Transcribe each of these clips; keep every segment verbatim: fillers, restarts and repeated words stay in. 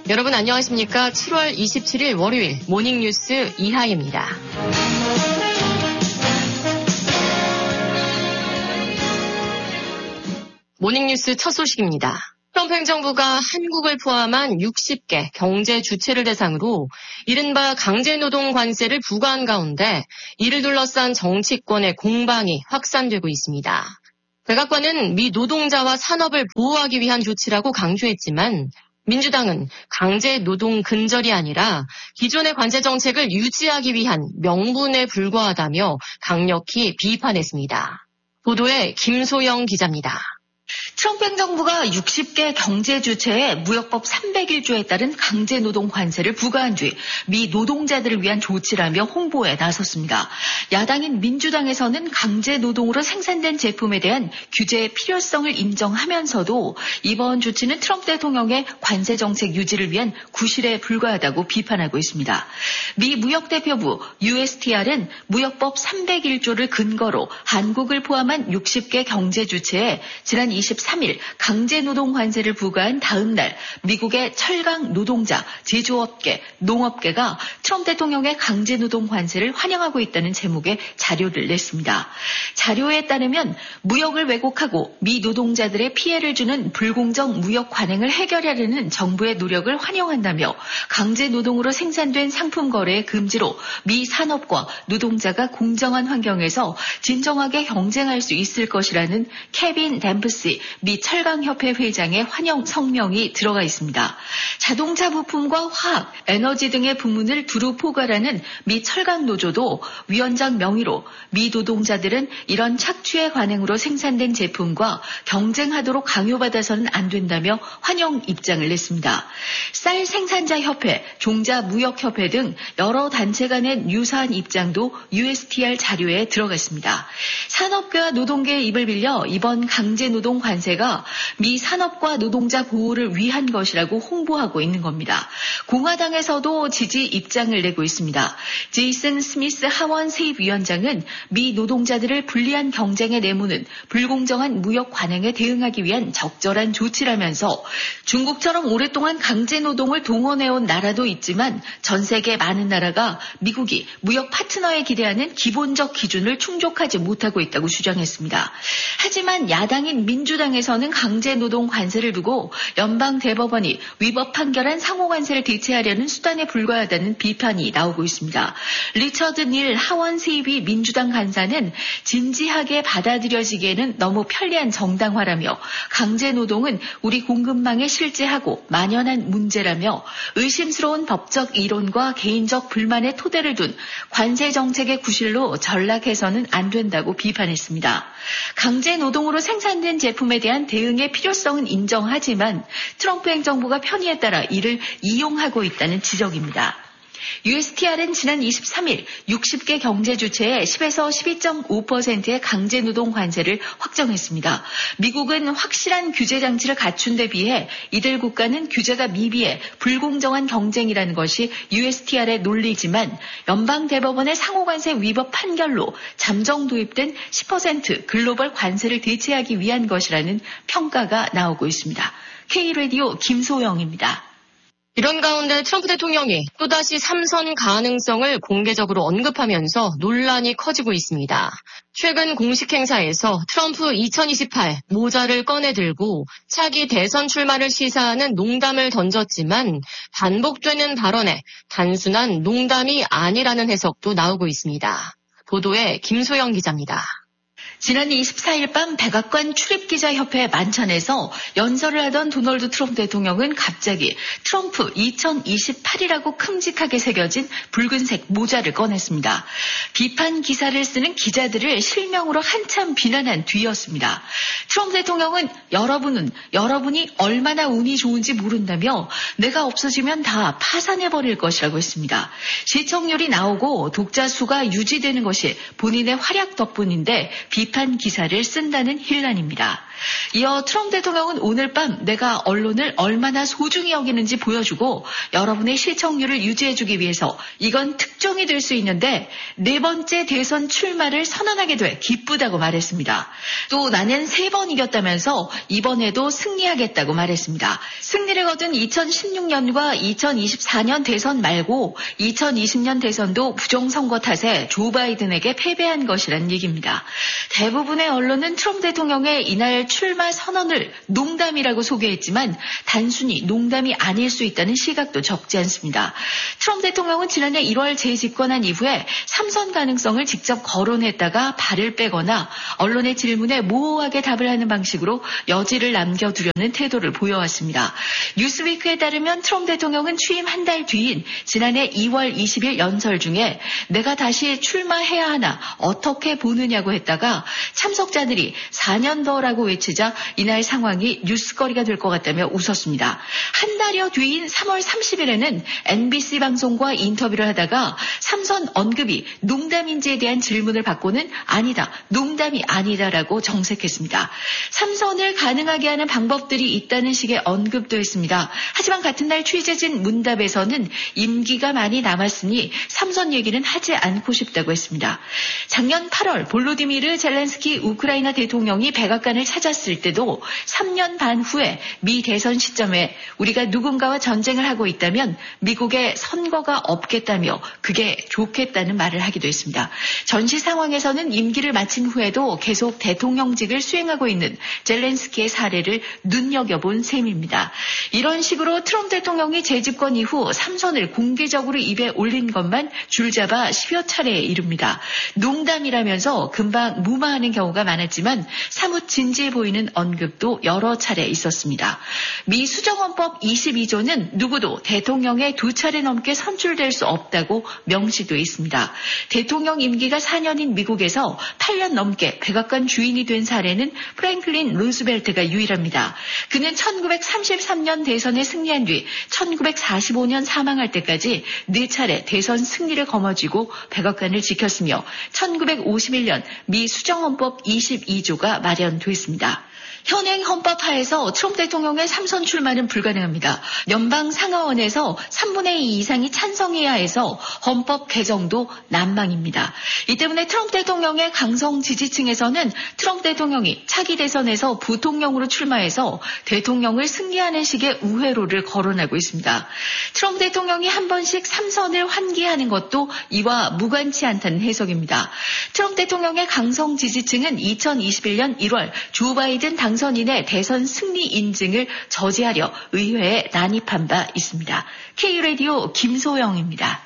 여러분 안녕하십니까? 칠월 이십칠일 월요일 모닝뉴스 이하입니다. 모닝뉴스 첫 소식입니다. 트럼프 행정부가 한국을 포함한 육십 개 경제 주체를 대상으로 이른바 강제노동 관세를 부과한 가운데 이를 둘러싼 정치권의 공방이 확산되고 있습니다. 백악관은 미 노동자와 산업을 보호하기 위한 조치라고 강조했지만 민주당은 강제노동 근절이 아니라 기존의 관세 정책을 유지하기 위한 명분에 불과하다며 강력히 비판했습니다. 보도에 김소영 기자입니다. 트럼프 행정부가 육십 개 경제 주체에 무역법 삼백일조에 따른 강제노동 관세를 부과한 뒤 미 노동자들을 위한 조치라며 홍보에 나섰습니다. 야당인 민주당에서는 강제노동으로 생산된 제품에 대한 규제의 필요성을 인정하면서도 이번 조치는 트럼프 대통령의 관세 정책 유지를 위한 구실에 불과하다고 비판하고 있습니다. 미 무역대표부 유에스티알은 무역법 삼백일조를 근거로 한국을 포함한 육십 개 경제 주체에 지난 이십삼일 강제노동 관세를 부과한 다음 날 미국의 철강 노동자, 제조업계, 농업계가 트럼프 대통령의 강제노동 관세를 환영하고 있다는 제목의 자료를 냈습니다. 자료에 따르면 무역을 왜곡하고 미 노동자들의 피해를 주는 불공정 무역 관행을 해결하려는 정부의 노력을 환영한다며 강제노동으로 생산된 상품 거래의 금지로 미 산업과 노동자가 공정한 환경에서 진정하게 경쟁할 수 있을 것이라는 케빈 댐프시 미 철강협회 회장의 환영 성명이 들어가 있습니다. 자동차 부품과 화학, 에너지 등의 부문을 두루 포괄하는 미 철강노조도 위원장 명의로 미 노동자들은 이런 착취의 관행으로 생산된 제품과 경쟁하도록 강요받아서는 안 된다며 환영 입장을 냈습니다. 쌀 생산자 협회, 종자 무역협회 등 여러 단체가 낸 유사한 입장도 유에스티알 자료에 들어가 있습니다. 산업계와 노동계의 입을 빌려 이번 강제노동 관세가 미 산업과 노동자 보호를 위한 것이라고 홍보하고 있는 겁니다. 공화당에서도 지지 입장을 내고 있습니다. 제이슨 스미스 하원 세입위원장은 미 노동자들을 불리한 경쟁에 내모는 불공정한 무역 관행에 대응하기 위한 적절한 조치라면서 중국처럼 오랫동안 강제노동을 동원해온 나라도 있지만 전 세계 많은 나라가 미국이 무역 파트너에 기대하는 기본적 기준을 충족하지 못하고 있다고 주장했습니다. 하지만 야당인 민주당에서는 강제노동 관세를 두고 연방대법원이 위법 판결한 상호관세를 대체하려는 수단에 불과하다는 비판이 나오고 있습니다. 리처드 닐 하원 세입위 민주당 간사는 진지하게 받아들여지기에는 너무 편리한 정당화라며 강제노동은 우리 공급망에 실제하고 만연한 문제라며 의심스러운 법적 이론과 개인적 불만의 토대를 둔 관세 정책의 구실로 전락해서는 안 된다고 비판했습니다. 강제노동으로 생산된 제품에 대한 대응의 필요성은 인정하지만 트럼프 행정부가 편의에 따라 이를 이용하고 있다는 지적입니다. 유에스티알은 지난 이십삼일 육십 개 경제 주체에 십에서 십이 점 오 퍼센트의 강제노동 관세를 확정했습니다. 미국은 확실한 규제 장치를 갖춘 데 비해 이들 국가는 규제가 미비해 불공정한 경쟁이라는 것이 유에스티알의 논리지만 연방대법원의 상호관세 위법 판결로 잠정 도입된 십 퍼센트 글로벌 관세를 대체하기 위한 것이라는 평가가 나오고 있습니다. K라디오 김소영입니다. 이런 가운데 트럼프 대통령이 또다시 삼선 가능성을 공개적으로 언급하면서 논란이 커지고 있습니다. 최근 공식 행사에서 트럼프 이천이십팔 모자를 꺼내들고 차기 대선 출마를 시사하는 농담을 던졌지만 반복되는 발언에 단순한 농담이 아니라는 해석도 나오고 있습니다. 보도에 김소영 기자입니다. 지난 이십사일 밤 백악관 출입기자협회 만찬에서 연설을 하던 도널드 트럼프 대통령은 갑자기 트럼프 이천이십팔이라고 큼직하게 새겨진 붉은색 모자를 꺼냈습니다. 비판 기사를 쓰는 기자들을 실명으로 한참 비난한 뒤였습니다. 트럼프 대통령은 여러분은 여러분이 얼마나 운이 좋은지 모른다며 내가 없어지면 다 파산해버릴 것이라고 했습니다. 시청률이 나오고 독자 수가 유지되는 것이 본인의 활약 덕분인데 비판 기사를 쓴다는 혼란입니다. 이어 트럼프 대통령은 오늘 밤 내가 언론을 얼마나 소중히 여기는지 보여주고 여러분의 시청률을 유지해주기 위해서 이건 특종이 될 수 있는데 네 번째 대선 출마를 선언하게 돼 기쁘다고 말했습니다. 또 나는 세 번 이겼다면서 이번에도 승리하겠다고 말했습니다. 승리를 거둔 이천십육 년과 이천이십사 년 대선 말고 이천이십 년 대선도 부정선거 탓에 조 바이든에게 패배한 것이란 얘기입니다. 대부분의 언론은 트럼프 대통령의 이날 출마 선언을 농담이라고 소개했지만 단순히 농담이 아닐 수 있다는 시각도 적지 않습니다. 트럼프 대통령은 지난해 일월 재집권한 이후에 삼선 가능성을 직접 거론했다가 발을 빼거나 언론의 질문에 모호하게 답을 하는 방식으로 여지를 남겨두려는 태도를 보여왔습니다. 뉴스위크에 따르면 트럼프 대통령은 취임 한 달 뒤인 지난해 이월 이십일 연설 중에 내가 다시 출마해야 하나 어떻게 보느냐고 했다가 참석자들이 사 년 더라고 외치자 이날 상황이 뉴스거리가 될 것 같다며 웃었습니다. 한 달여 뒤인 삼월 삼십일에는 엠비씨 방송과 인터뷰를 하다가 삼선 언급이 농담인지에 대한 질문을 받고는 아니다, 농담이 아니다라고 정색했습니다. 삼선을 가능하게 하는 방법들이 있다는 식의 언급도 했습니다. 하지만 같은 날 취재진 문답에서는 임기가 많이 남았으니 삼선 얘기는 하지 않고 싶다고 했습니다. 작년 팔월 볼로디미르 젤렌스키 우크라이나 대통령이 백악관을 찾았을 때도 삼 년 반 후에 미 대선 시점에 우리가 누군가와 전쟁을 하고 있다면 미국에 선거가 없겠다며 그게 좋겠다는 말을 하기도 했습니다. 전시 상황에서는 임기를 마친 후에도 계속 대통령직을 수행하고 있는 젤렌스키의 사례를 눈여겨본 셈입니다. 이런 식으로 트럼프 대통령이 재집권 이후 삼선을 공개적으로 입에 올린 것만 줄잡아 십여 차례에 이릅니다. 농담이라면서 금방 무마하는 경우가 많았지만 사뭇 진지해 보이는 언급도 여러 차례 있었습니다. 미 수정헌법 이십이 조는 누구도 대통령에 두 차례 넘게 선출될 수 없다고 명시되어 있습니다. 대통령 임기가 사 년인 미국에서 팔 년 넘게 백악관 주인이 된 사례는 프랭클린 루스벨트가 유일합니다. 그는 천구백삼십삼 년 대선에 승리한 뒤 천구백사십오 년 사망할 때까지 네 차례 대선 승리를 거머쥐고 백악관을 지켰으며 천구백오십일 년 미 수정헌법 이십이 조가 마련됐습니다. 현행 헌법 하에서 트럼프 대통령의 삼선 출마는 불가능합니다. 연방 상하원에서 삼분의 이 이상이 찬성해야 해서 헌법 개정도 난망입니다. 이 때문에 트럼프 대통령의 강성 지지층에서는 트럼프 대통령이 차기 대선에서 부통령으로 출마해서 대통령을 승리하는 식의 우회로를 거론하고 있습니다. 트럼프 대통령이 한 번씩 삼선을 환기하는 것도 이와 무관치 않다는 해석입니다. 트럼프 대통령의 강성 지지층은 이천이십일 년 일월 조 바이든 당 당선인의 대선 승리 인증을 저지하려 의회에 난입한 바 있습니다. K라디오 김소영입니다.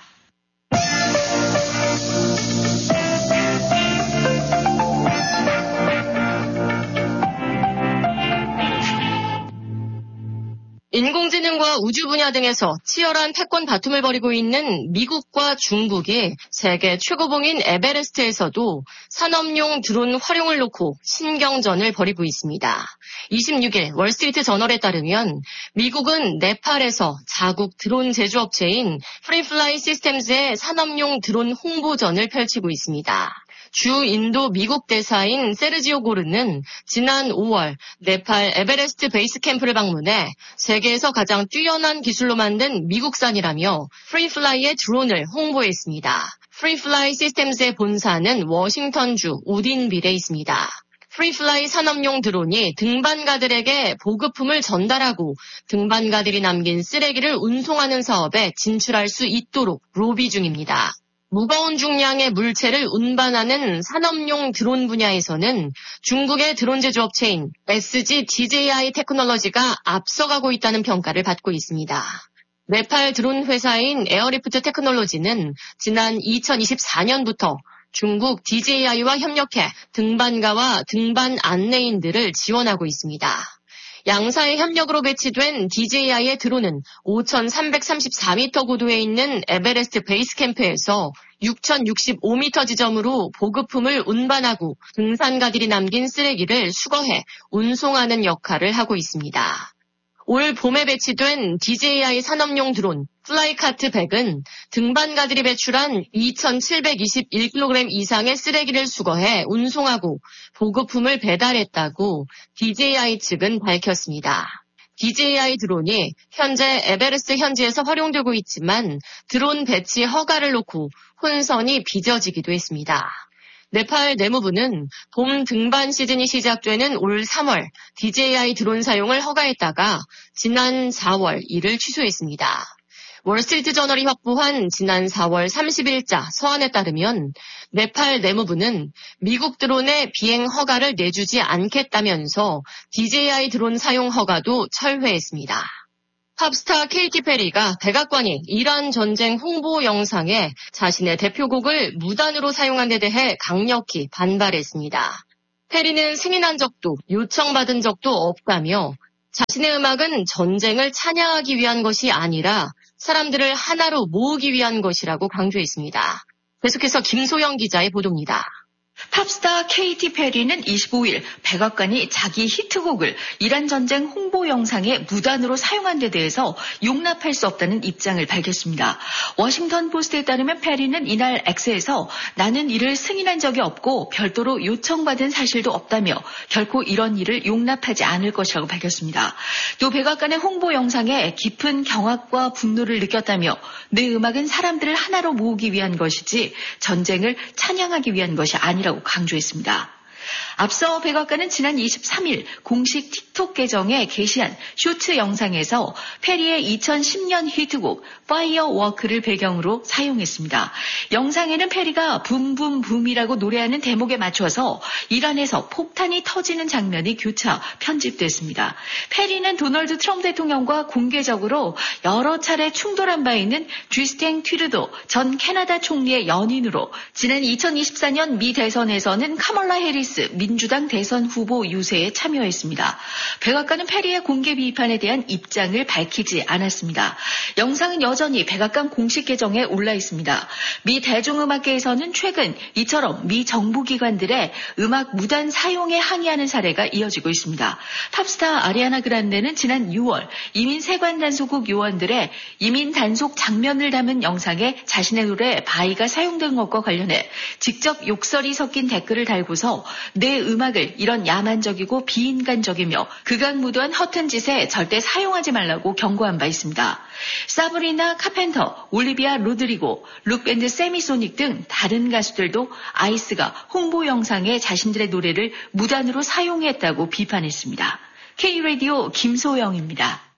인공지능과 우주 분야 등에서 치열한 패권 다툼을 벌이고 있는 미국과 중국이 세계 최고봉인 에베레스트에서도 산업용 드론 활용을 놓고 신경전을 벌이고 있습니다. 이십육 일 월스트리트 저널에 따르면 미국은 네팔에서 자국 드론 제조업체인 프리플라이 시스템즈의 산업용 드론 홍보전을 펼치고 있습니다. 주 인도 미국 대사인 세르지오 고르는 지난 오월 네팔 에베레스트 베이스 캠프를 방문해 세계에서 가장 뛰어난 기술로 만든 미국산이라며 프리플라이의 드론을 홍보했습니다. 프리플라이 시스템즈의 본사는 워싱턴주 오딘빌에 있습니다. 프리플라이 산업용 드론이 등반가들에게 보급품을 전달하고 등반가들이 남긴 쓰레기를 운송하는 사업에 진출할 수 있도록 로비 중입니다. 무거운 중량의 물체를 운반하는 산업용 드론 분야에서는 중국의 드론 제조업체인 에스지 디제이아이 테크놀로지가 앞서가고 있다는 평가를 받고 있습니다. 네팔 드론 회사인 에어리프트 테크놀로지는 지난 이천이십사 년부터 중국 디제이아이와 협력해 등반가와 등반 안내인들을 지원하고 있습니다. 양사의 협력으로 배치된 디제이아이의 드론은 오천삼백삼십사 미터 고도에 있는 에베레스트 베이스 캠프에서 육천육십오 미터 지점으로 보급품을 운반하고 등산가들이 남긴 쓰레기를 수거해 운송하는 역할을 하고 있습니다. 올 봄에 배치된 디제이아이 산업용 드론 플라이카트 백은 등반가들이 배출한 이천칠백이십일 킬로그램 이상의 쓰레기를 수거해 운송하고 보급품을 배달했다고 디제이아이 측은 밝혔습니다. 디제이아이 드론이 현재 에베레스트 현지에서 활용되고 있지만 드론 배치 허가를 놓고 혼선이 빚어지기도 했습니다. 네팔 내무부는 봄 등반 시즌이 시작되는 올 삼월 디제이아이 드론 사용을 허가했다가 지난 사월 이를 취소했습니다. 월스트리트저널이 확보한 지난 사월 삼십일자 서한에 따르면 네팔 내무부는 미국 드론의 비행 허가를 내주지 않겠다면서 디제이아이 드론 사용 허가도 철회했습니다. 팝스타 케이티 페리가 백악관이 이란 전쟁 홍보 영상에 자신의 대표곡을 무단으로 사용한 데 대해 강력히 반발했습니다. 페리는 승인한 적도 요청받은 적도 없다며 자신의 음악은 전쟁을 찬양하기 위한 것이 아니라 사람들을 하나로 모으기 위한 것이라고 강조했습니다. 계속해서 김소영 기자의 보도입니다. 팝스타 케이티 페리는 이십오일 백악관이 자기 히트곡을 이란 전쟁 홍보 영상에 무단으로 사용한 데 대해서 용납할 수 없다는 입장을 밝혔습니다. 워싱턴 포스트에 따르면 페리는 이날 X에서 나는 이를 승인한 적이 없고 별도로 요청받은 사실도 없다며 결코 이런 일을 용납하지 않을 것이라고 밝혔습니다. 또 백악관의 홍보 영상에 깊은 경악과 분노를 느꼈다며 내 음악은 사람들을 하나로 모으기 위한 것이지 전쟁을 찬양하기 위한 것이 아니라고 강조했습니다. 앞서 백악관은 지난 이십삼일 공식 틱톡 계정에 게시한 쇼츠 영상에서 페리의 이천십년 히트곡 파이어워크를 배경으로 사용했습니다. 영상에는 페리가 붐붐붐이라고 노래하는 대목에 맞춰서 이란에서 폭탄이 터지는 장면이 교차 편집됐습니다. 페리는 도널드 트럼프 대통령과 공개적으로 여러 차례 충돌한 바 있는 쥐스탱 튀르도 전 캐나다 총리의 연인으로 지난 이천이십사년 미 대선에서는 카멀라 해리스 민주당 대선 후보 유세에 참여했습니다. 백악관은 페리의 공개 비판에 대한 입장을 밝히지 않았습니다. 영상은 여전히 백악관 공식 계정에 올라 있습니다. 미 대중음악계에서는 최근 이처럼 미 정부기관들의 음악 무단 사용에 항의하는 사례가 이어지고 있습니다. 팝스타 아리아나 그란데는 지난 유월 이민 세관 단속국 요원들의 이민 단속 장면을 담은 영상에 자신의 노래 바이가 사용된 것과 관련해 직접 욕설이 섞인 댓글을 달고서 내 음악을 이런 야만적이고 비인간적이며 극악무도한 허튼 짓에 절대 사용하지 말라고 경고한 바 있습니다. 사브리나 카펜터, 올리비아 로드리고, 룩밴드 세미소닉 등 다른 가수들도 아이스가 홍보 영상에 자신들의 노래를 무단으로 사용했다고 비판했습니다. K-라디오 김소영입니다.